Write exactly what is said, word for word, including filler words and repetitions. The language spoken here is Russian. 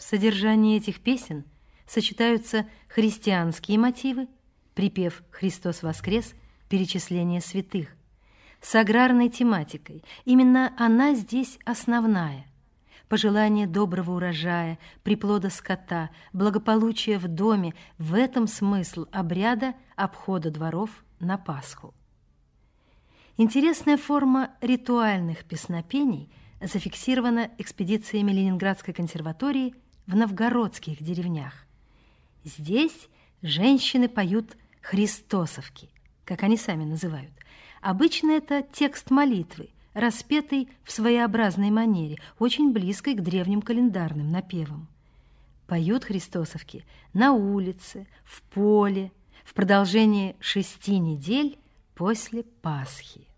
В содержании этих песен сочетаются христианские мотивы, припев «Христос воскрес», перечисление святых, с аграрной тематикой. Именно она здесь основная. Пожелание доброго урожая, приплода скота, благополучия в доме – в этом смысл обряда обхода дворов на Пасху. Интересная форма ритуальных песнопений зафиксирована экспедициями Ленинградской консерватории в новгородских деревнях. Здесь женщины поют христосовки, как они сами называют. Обычно это текст молитвы, распетый в своеобразной манере, очень близкой к древним календарным напевам. Поют христосовки на улице, в поле, в продолжении шести недель после Пасхи.